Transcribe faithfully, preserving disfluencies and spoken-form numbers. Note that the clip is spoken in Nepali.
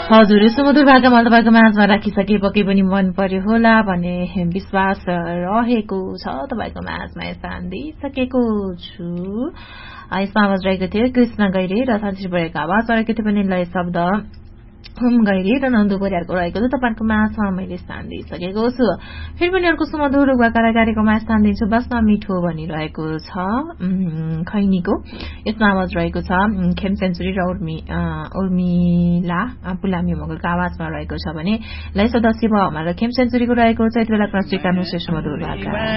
हजुर सुमधुर भाका मैले तपाईँको माझमा राखिसके पक्कै पनि मन पर्यो होला भन्ने विश्वास रहेको छ। तपाईँको माझमा स्थान दिइसकेको छु। यसमा आवाज रहेको थियो कृष्ण गैरे र साथी भएको आवाज रहेको थियो पनि लय शब्द हुम गैरे र नन्दु परियारको रहेको छ। तपाईँको माझमा मैले स्थान दिइसकेको छु। फेरि पनि अर्को सुमधुर कार्यक्रममा स्थान दिन्छु। बस्न मिठो भनिरहेको छ खैनीको। यसमा आवाज रहेको छ खेम सेन्चुरी र उर्मी उर्मिला पुलामी मगरको आवाजमा रहेको छ भने लय शब्द शिव हमारा खेम सेन्चुरीको रहेको छ। यति बेला स्वीकार्नु सुमधुर भाका।